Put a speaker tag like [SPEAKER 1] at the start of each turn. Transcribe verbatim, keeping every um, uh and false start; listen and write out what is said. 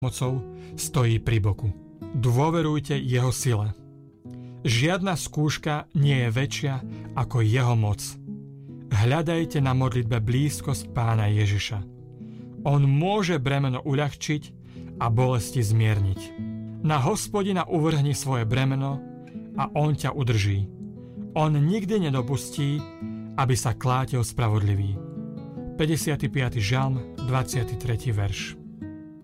[SPEAKER 1] mocou stojí pri boku. Dôverujte jeho sile. Žiadna skúška nie je väčšia ako jeho moc. Hľadajte na modlitbe blízkosť Pána Ježiša. On môže bremeno uľahčiť a bolesti zmierniť. Na Hospodina uvrhni svoje bremeno a on ťa udrží. On nikdy nedopustí, aby sa klátil spravodlivý. päťdesiaty piaty žalm, dvadsiaty tretí verš.